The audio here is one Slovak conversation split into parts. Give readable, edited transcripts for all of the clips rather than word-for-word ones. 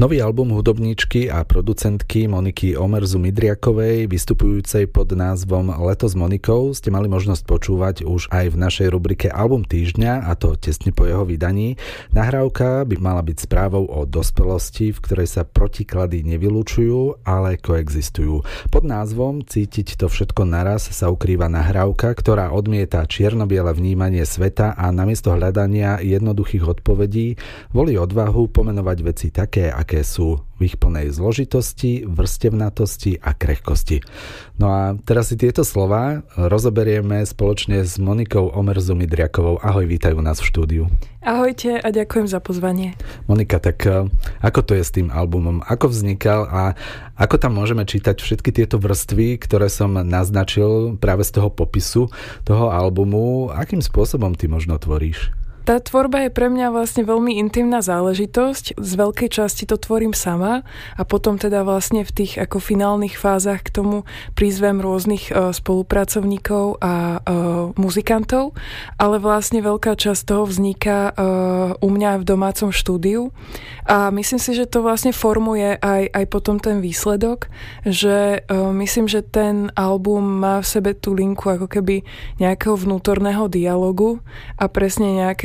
Nový album hudobníčky a producentky Moniky Omerzu-Midriakovej, vystupujúcej pod názvom Leto s Monikou, ste mali možnosť počúvať už aj v našej rubrike Album týždňa, a to tesne po jeho vydaní. Nahrávka by mala byť správou o dospelosti, v ktorej sa protiklady nevylučujú, ale koexistujú. Pod názvom Cítiť to všetko naraz sa ukrýva nahrávka, ktorá odmieta čierno-biele vnímanie sveta a namiesto hľadania jednoduchých odpovedí volí odvahu pomenovať veci také, aké sú, v ich plnej zložitosti, vrstevnatosti a krehkosti. No a teraz si tieto slová rozoberieme spoločne s Monikou Omerzu-Midriakovou. Ahoj, vítajú nás v štúdiu. Ahojte a ďakujem za pozvanie. Monika, tak ako to je s tým albumom? Ako vznikal a ako tam môžeme čítať všetky tieto vrstvy, ktoré som naznačil práve z toho popisu toho albumu? Akým spôsobom ty možno tvoríš? Tá tvorba je pre mňa vlastne veľmi intimná záležitosť. Z veľkej časti to tvorím sama a potom teda vlastne v tých ako finálnych fázach k tomu prizvem rôznych spolupracovníkov a muzikantov, ale vlastne veľká časť toho vzniká u mňa v domácom štúdiu a myslím si, že to vlastne formuje aj potom ten výsledok, že myslím, že ten album má v sebe tú linku ako keby nejakého vnútorného dialogu a presne nejakého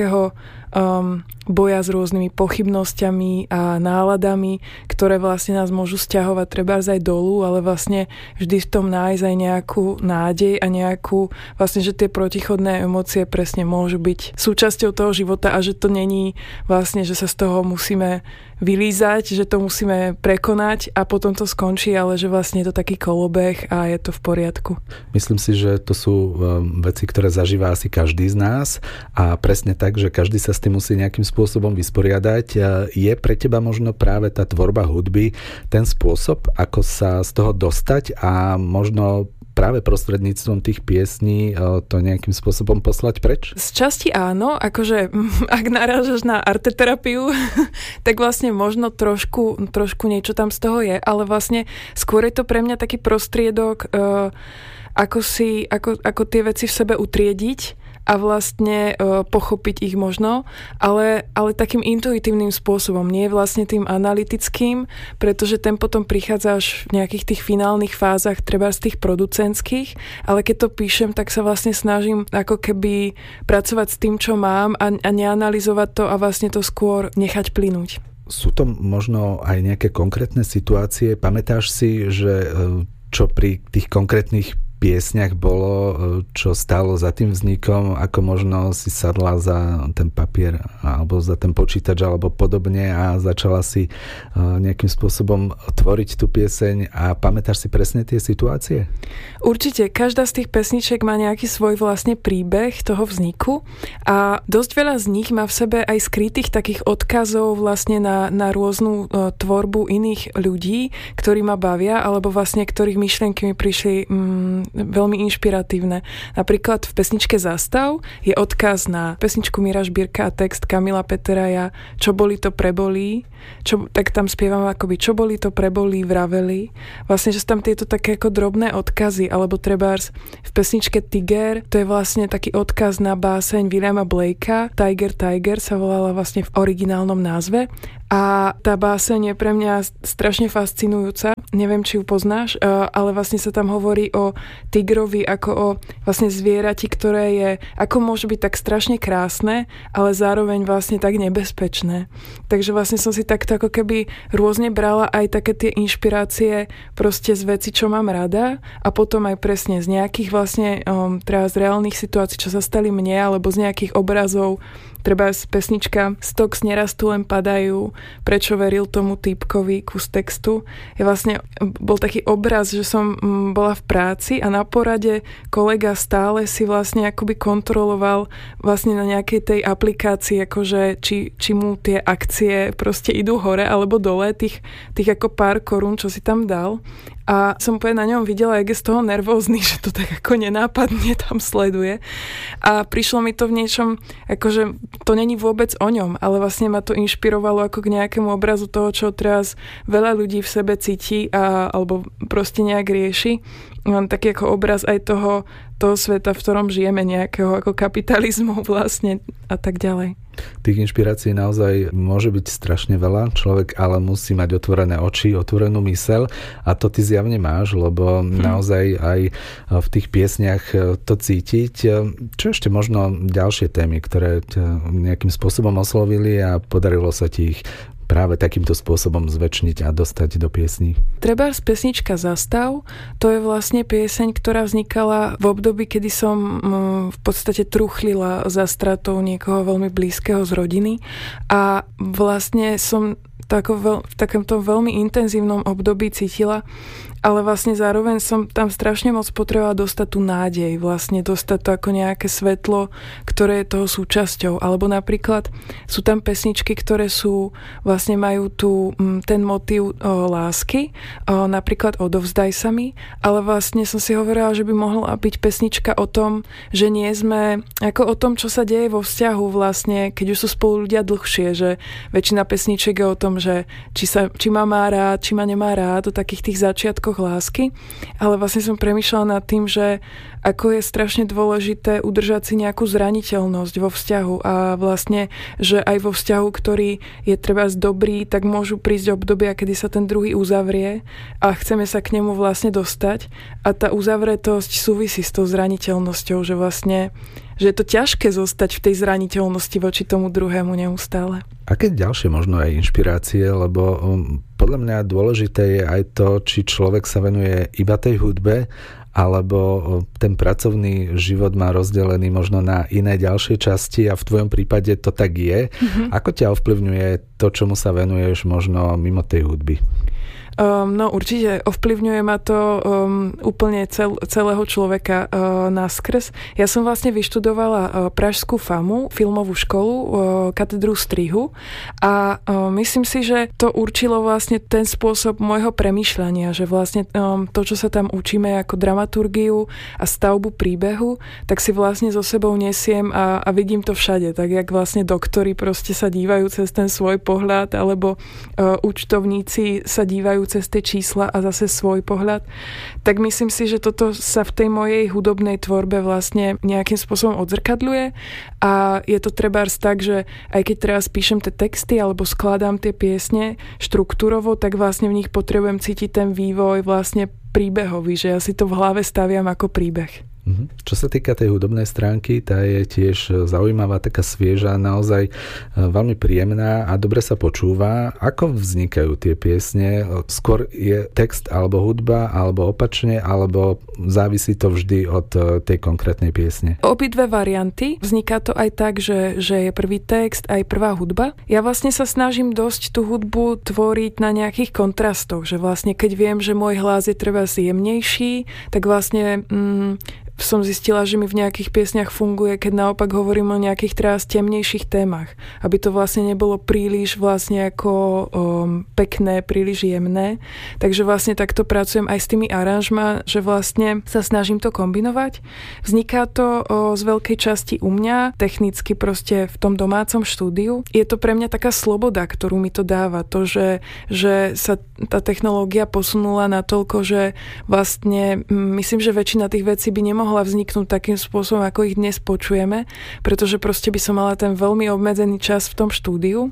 boja s rôznymi pochybnosťami a náladami, ktoré vlastne nás môžu sťahovať trebárs aj dolu, ale vlastne vždy v tom nájsť aj nejakú nádej a nejakú, vlastne, že tie protichodné emócie presne môžu byť súčasťou toho života a že to není vlastne, že sa z toho musíme vylízať, že to musíme prekonať a potom to skončí, ale že vlastne je to taký kolobeh a je to v poriadku. Myslím si, že to sú veci, ktoré zažíva asi každý z nás a presne tak, že každý sa s tým musí nejakým spôsobom vysporiadať. Je pre teba možno práve tá tvorba hudby ten spôsob, ako sa z toho dostať a možno práve prostredníctvom tých piesní to nejakým spôsobom poslať preč? Z časti áno, akože ak narážaš na arteterapiu, tak vlastne možno trošku niečo tam z toho je, ale vlastne skôr je to pre mňa taký prostriedok, ako tie veci v sebe utriediť a vlastne pochopiť ich možno, ale takým intuitívnym spôsobom, nie vlastne tým analytickým, pretože ten potom prichádza až v nejakých tých finálnych fázach, treba z tých producentských, ale keď to píšem, tak sa vlastne snažím ako keby pracovať s tým, čo mám a neanalyzovať to a vlastne to skôr nechať plynúť. Sú to možno aj nejaké konkrétne situácie? Pamätáš si, že čo pri tých konkrétnych piesňach bolo, čo stálo za tým vznikom, ako možno si sadla za ten papier alebo za ten počítač alebo podobne a začala si nejakým spôsobom tvoriť tú pieseň a pamätáš si presne tie situácie? Určite, každá z tých pesničiek má nejaký svoj vlastne príbeh toho vzniku a dosť veľa z nich má v sebe aj skrytých takých odkazov vlastne na rôznu tvorbu iných ľudí, ktorí ma bavia alebo vlastne ktorých myšlienky mi prišli veľmi inšpiratívne. Napríklad v pesničke Zastav je odkaz na pesničku Míra Žbírka a text Kamila Peteraja Čo boli to prebolí, tak tam spievam akoby Čo boli to prebolí, vraveli. Vlastne, že sú tam tieto také ako drobné odkazy, alebo trebárs v pesničke Tiger, to je vlastne taký odkaz na báseň Williama Blakea. Tiger sa volala vlastne v originálnom názve. A tá báseň je pre mňa strašne fascinujúca. Neviem, či ju poznáš, ale vlastne sa tam hovorí o tigrovi ako o vlastne zvierati, ktoré je, ako môže byť tak strašne krásne, ale zároveň vlastne tak nebezpečné. Takže vlastne som si takto ako keby rôzne brala aj také tie inšpirácie proste z veci, čo mám rada a potom aj presne z nejakých vlastne teda z reálnych situácií, čo sa stali mne, alebo z nejakých obrazov. Treba pesnička Stox nerastú, len padajú, prečo veril tomu týpkovi, kus textu. Je vlastne, bol taký obraz, že som bola v práci a na porade kolega stále si vlastne akoby kontroloval vlastne na nejakej tej aplikácii, akože či mu tie akcie proste idú hore alebo dole, tých ako pár korún, čo si tam dal. A som na ňom videla, jak je z toho nervózny, že to tak ako nenápadne tam sleduje. A prišlo mi to v niečom, akože to není vôbec o ňom, ale vlastne ma to inšpirovalo ako k nejakému obrazu toho, čo teraz veľa ľudí v sebe cíti alebo proste nejak rieši. taký ako obraz aj toho sveta, v ktorom žijeme, nejakého ako kapitalizmu vlastne a tak ďalej. Tých inšpirácií naozaj môže byť strašne veľa. Človek ale musí mať otvorené oči, otvorenú myseľ a to ty zjavne máš, lebo naozaj aj v tých piesniach to cítiť. Čo ešte možno ďalšie témy, ktoré ťa nejakým spôsobom oslovili a podarilo sa ti ich práve takýmto spôsobom zväčšniť a dostať do piesní? Trebárs pesnička Zastav, to je vlastne pieseň, ktorá vznikala v období, kedy som v podstate truchlila za stratou niekoho veľmi blízkeho z rodiny a vlastne som v takomto veľmi intenzívnom období cítila, ale vlastne zároveň som tam strašne moc potrebovala dostať tú nádej, vlastne dostať to ako nejaké svetlo, ktoré je toho súčasťou. Alebo napríklad sú tam pesničky, ktoré vlastne majú ten motív lásky, napríklad Odovzdaj sa mi, ale vlastne som si hovorila, že by mohla byť pesnička o tom, že nie sme, ako o tom, čo sa deje vo vzťahu vlastne, keď už sú spolu ľudia dlhšie, že väčšina pesničiek je o tom, že či ma má rád, či ma nemá rád, o takých tých začiatkoch lásky, ale vlastne som premýšľala nad tým, že ako je strašne dôležité udržať si nejakú zraniteľnosť vo vzťahu a vlastne, že aj vo vzťahu, ktorý je trebárs dobrý, tak môžu prísť obdobia, kedy sa ten druhý uzavrie a chceme sa k nemu vlastne dostať a tá uzavretosť súvisí s tou zraniteľnosťou, že vlastne že je to ťažké zostať v tej zraniteľnosti voči tomu druhému neustále. Aké ďalšie možno aj inšpirácie, lebo podľa mňa dôležité je aj to, či človek sa venuje iba tej hudbe, alebo ten pracovný život má rozdelený možno na iné ďalšie časti a v tvojom prípade to tak je. Ako ťa ovplyvňuje to, čomu sa venuješ možno mimo tej hudby? No určite ovplyvňuje ma to úplne celého človeka naskrz. Ja som vlastne vyštudovala pražskú FAMU, filmovú školu, katedru strihu a myslím si, že to určilo vlastne ten spôsob môjho premýšľania, že vlastne to, čo sa tam učíme ako dramaturgiu a stavbu príbehu, tak si vlastne so sebou nesiem a vidím to všade, tak jak vlastne doktori proste sa dívajú cez ten svoj pohľad alebo účtovníci sa dívajú cez tie čísla a zase svoj pohľad, tak myslím si, že toto sa v tej mojej hudobnej tvorbe vlastne nejakým spôsobom odzrkadľuje a je to trebárs tak, že aj keď teraz píšem tie texty alebo skladám tie piesne štruktúrovo, tak vlastne v nich potrebujem cítiť ten vývoj vlastne príbehový, že ja si to v hlave staviam ako príbeh. Čo sa týka tej hudobnej stránky, tá je tiež zaujímavá, taká svieža, naozaj veľmi príjemná a dobre sa počúva. Ako vznikajú tie piesne? Skôr je text alebo hudba, alebo opačne, alebo závisí to vždy od tej konkrétnej piesne? Obidve varianty. Vzniká to aj tak, že je prvý text aj prvá hudba. Ja vlastne sa snažím dosť tú hudbu tvoriť na nejakých kontrastoch, že vlastne keď viem, že môj hlas je treba jemnejší, tak vlastne som zistila, že mi v nejakých piesniach funguje, keď naopak hovorím o nejakých teraz temnejších témach. Aby to vlastne nebolo príliš vlastne ako pekné, príliš jemné. Takže vlastne takto pracujem aj s tými aranžma, že vlastne sa snažím to kombinovať. Vzniká to z veľkej časti u mňa, technicky proste v tom domácom štúdiu. Je to pre mňa taká sloboda, ktorú mi to dáva. To, že sa tá technológia posunula natoľko, že vlastne myslím, že väčšina tých vecí by nemohla vzniknúť takým spôsobom, ako ich dnes počujeme, pretože proste by som mala ten veľmi obmedzený čas v tom štúdiu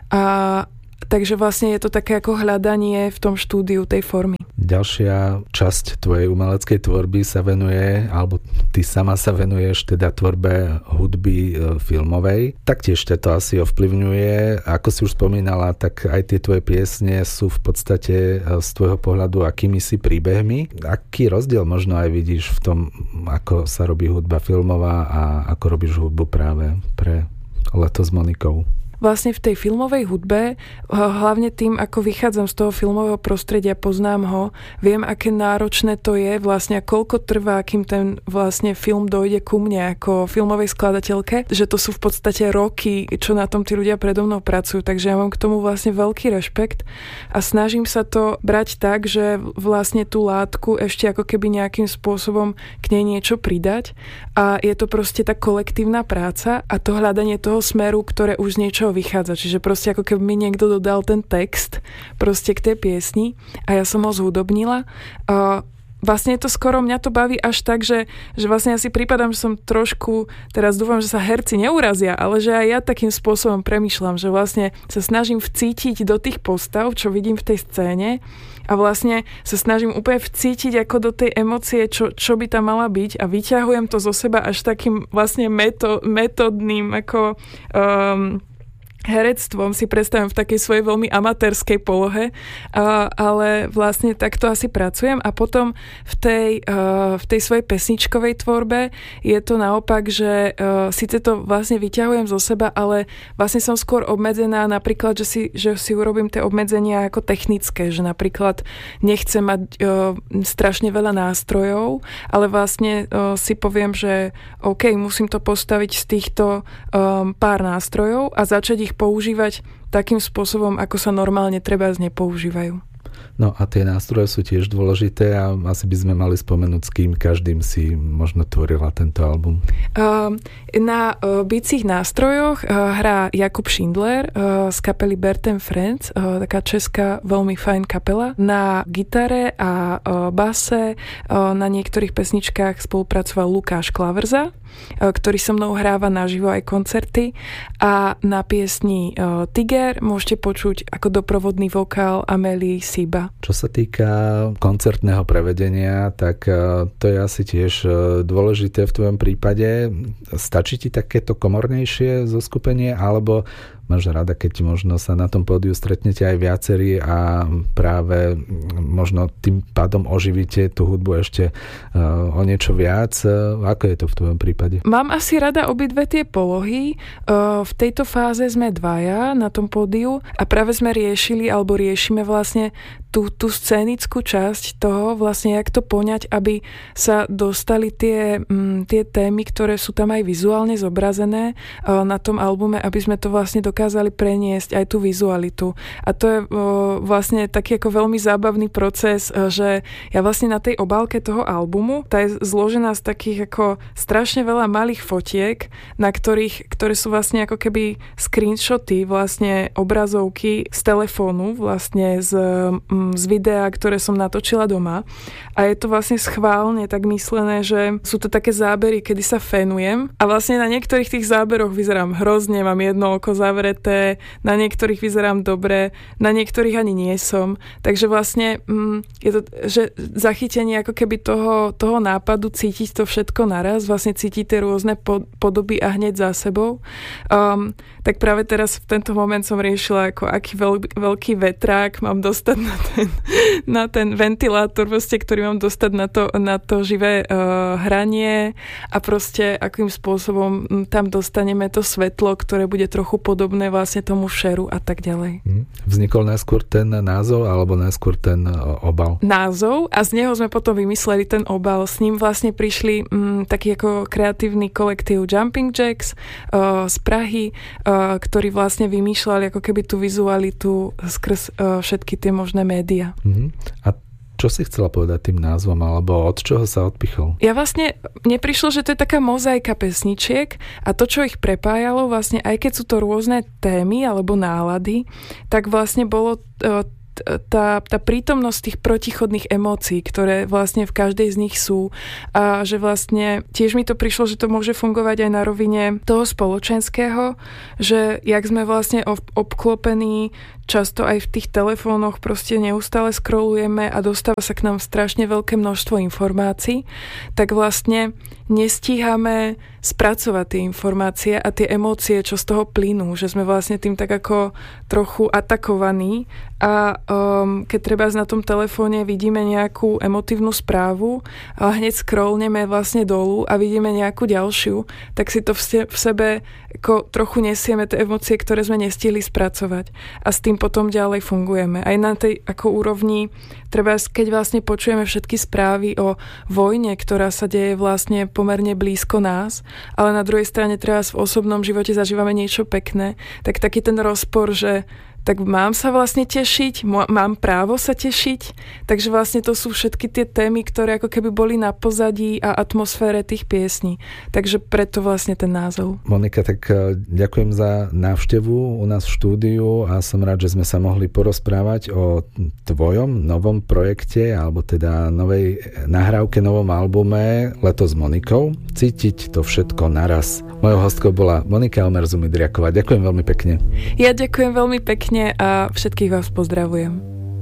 a takže vlastne je to také ako hľadanie v tom štúdiu tej formy. Ďalšia časť tvojej umeleckej tvorby sa venuje, alebo ty sama sa venuješ teda tvorbe hudby filmovej. Taktiež ťa to asi ovplyvňuje. Ako si už spomínala, tak aj tie tvoje piesne sú v podstate z tvojho pohľadu akýmisi príbehmi. Aký rozdiel možno aj vidíš v tom, ako sa robí hudba filmová a ako robíš hudbu práve pre Leto s Monikou? Vlastne v tej filmovej hudbe, hlavne tým, ako vychádzam z toho filmového prostredia, poznám ho, viem, aké náročné to je, vlastne koľko trvá, kým ten vlastne film dojde ku mne ako filmovej skladateľke, že to sú v podstate roky, čo na tom tí ľudia predo mnou pracujú, takže ja mám k tomu vlastne veľký rešpekt a snažím sa to brať tak, že vlastne tú látku ešte ako keby nejakým spôsobom k nej niečo pridať a je to proste tá kolektívna práca a to hľadanie toho smeru, ktoré už z niečoho vychádza. Čiže proste ako keby mi niekto dodal ten text proste k tej piesni a ja som ho zhudobnila. vlastne je to skoro, mňa to baví až tak, že vlastne ja si prípadám, že som trošku, teraz dúfam, že sa herci neurazia, ale že aj ja takým spôsobom premýšľam, že vlastne sa snažím vcítiť do tých postav, čo vidím v tej scéne a vlastne sa snažím úplne vcítiť ako do tej emócie, čo by tam mala byť a vyťahujem to zo seba až takým vlastne metódnym ako herectvom si predstavím v takej svojej veľmi amatérskej polohe, ale vlastne takto asi pracujem a potom v tej svojej pesničkovej tvorbe je to naopak, že síce to vlastne vyťahujem zo seba, ale vlastne som skôr obmedzená napríklad, že si urobím tie obmedzenia ako technické, že napríklad nechcem mať strašne veľa nástrojov, ale vlastne si poviem, že OK, musím to postaviť z týchto pár nástrojov a začať ich používať takým spôsobom, ako sa normálne trebárs nepoužívajú. No a tie nástroje sú tiež dôležité a asi by sme mali spomenúť, s kým každým si možno tvorila tento album. Na bicích nástrojoch hrá Jakub Schindler z kapely Berten Friends, taká česká veľmi fajn kapela. Na gitare a base na niektorých pesničkách spolupracoval Lukáš Klaverza, ktorý so mnou hráva naživo aj koncerty, a na piesni Tiger môžete počuť ako doprovodný vokál Amélie Siba. Čo sa týka koncertného prevedenia, tak to je asi tiež dôležité v tvojom prípade. Stačí ti takéto komornejšie zoskupenie, alebo máš rada, keď možno sa na tom pódiu stretnete aj viacerí a práve možno tým pádom oživíte tú hudbu ešte o niečo viac? Ako je to v tvojom prípade? Mám asi rada obidve tie polohy. V tejto fáze sme dvaja na tom pódiu a práve sme riešime vlastne tú scénickú časť toho, vlastne jak to poňať, aby sa dostali tie témy, ktoré sú tam aj vizuálne zobrazené na tom albume, aby sme to vlastne dokázali preniesť aj tú vizualitu. A to je vlastne taký ako veľmi zábavný proces, že ja vlastne na tej obálke toho albumu, tá je zložená z takých ako strašne veľa malých fotiek, ktoré sú vlastne ako keby screenshoty, vlastne obrazovky z telefónu, vlastne z videa, ktoré som natočila doma. A je to vlastne schválne tak myslené, že sú to také zábery, kedy sa fénujem a vlastne na niektorých tých záberoch vyzerám hrozne, mám jedno oko zavreté, na niektorých vyzerám dobre, na niektorých ani nie som. Takže vlastne je to, že zachytenie ako keby toho nápadu, cítiť to všetko naraz, vlastne cítiť tie rôzne podoby a hneď za sebou. Tak práve teraz v tento moment som riešila, ako aký veľký vetrák mám dostať na ten ventilátor, proste, ktorý mám dostať na to živé hranie a proste akým spôsobom tam dostaneme to svetlo, ktoré bude trochu podobné vlastne tomu šeru a tak ďalej. Vznikol najskôr ten názov alebo najskôr ten obal? Názov a z neho sme potom vymysleli ten obal. S ním vlastne prišli taký ako kreatívny kolektív Jumping Jacks z Prahy, ktorí vlastne vymýšľali ako keby tú vizualitu skrz všetky tie možné médiá. A čo si chcela povedať tým názvom, alebo od čoho sa odpichol? Ja vlastne, mne prišlo, že to je taká mozaika pesničiek a to, čo ich prepájalo, vlastne aj keď sú to rôzne témy alebo nálady, tak vlastne bolo tá prítomnosť tých protichodných emócií, ktoré vlastne v každej z nich sú, a že vlastne tiež mi to prišlo, že to môže fungovať aj na rovine toho spoločenského, že jak sme vlastne obklopení často aj v tých telefónoch proste neustále scrollujeme a dostáva sa k nám strašne veľké množstvo informácií, tak vlastne nestíhame spracovať tie informácie a tie emócie, čo z toho plynú, že sme vlastne tým tak ako trochu atakovaní a keď treba na tom telefóne vidíme nejakú emotívnu správu a hneď scrollneme vlastne dolu a vidíme nejakú ďalšiu, tak si to v sebe ako trochu nesieme tie emócie, ktoré sme nestihli spracovať a s tým potom ďalej fungujeme. Aj na tej ako úrovni, treba keď vlastne počujeme všetky správy o vojne, ktorá sa deje vlastne pomerne blízko nás, ale na druhej strane treba v osobnom živote zažívame niečo pekné, tak taký ten rozpor, že tak mám sa vlastne tešiť, mám právo sa tešiť, takže vlastne to sú všetky tie témy, ktoré ako keby boli na pozadí a atmosfére tých piesní. Takže preto vlastne ten názov. Monika, tak ďakujem za návštevu u nás v štúdiu a som rád, že sme sa mohli porozprávať o tvojom novom projekte, alebo teda novej nahrávke, novom albume Leto s Monikou. Cítiť to všetko naraz. Mojou hostkou bola Monika Omerzu Midriaková. Ďakujem veľmi pekne. Ja ďakujem veľmi pekne a všetkých vás pozdravujem.